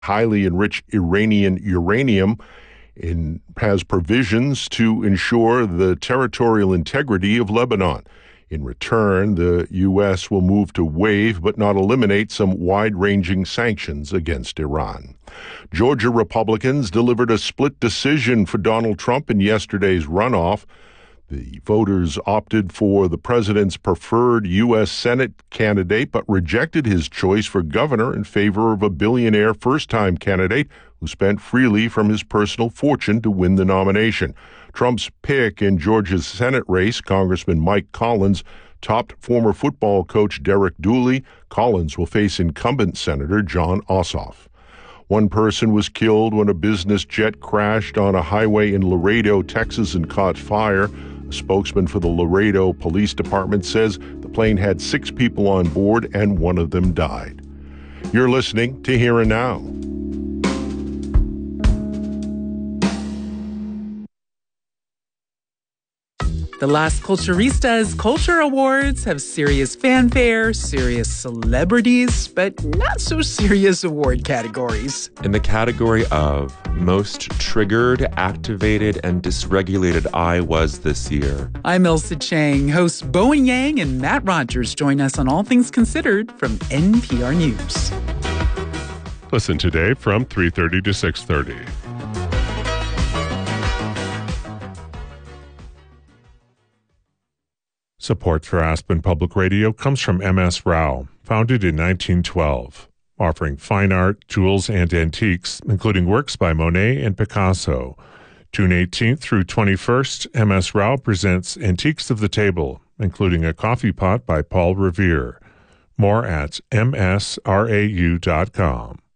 highly enriched Iranian uranium and has provisions to ensure the territorial integrity of Lebanon. In return, the U.S. will move to waive but not eliminate some wide-ranging sanctions against Iran. Georgia Republicans delivered a split decision for Donald Trump in yesterday's runoff. The voters opted for the president's preferred U.S. Senate candidate but rejected his choice for governor in favor of a billionaire first-time candidate who spent freely from his personal fortune to win the nomination. Trump's pick in Georgia's Senate race, Congressman Mike Collins, topped former football coach Derek Dooley. Collins will face incumbent Senator Jon Ossoff. One person was killed when a business jet crashed on a highway in Laredo, Texas, and caught fire. A spokesman for the Laredo Police Department says the plane had 6 people on board and one of them died. You're listening to Here and Now. The Las Culturistas Culture Awards have serious fanfare, serious celebrities, but not so serious award categories. In the category of Most Triggered, Activated, and Dysregulated I Was this year. I'm Elsa Chang. Hosts Bowen Yang and Matt Rogers join us on All Things Considered from NPR News. Listen today from 3:30 to 6:30. Support for Aspen Public Radio comes from MS Rao, founded in 1912, offering fine art, jewels, and antiques, including works by Monet and Picasso. June 18th through 21st, MS Rao presents Antiques of the Table, including a coffee pot by Paul Revere. More at msrau.com.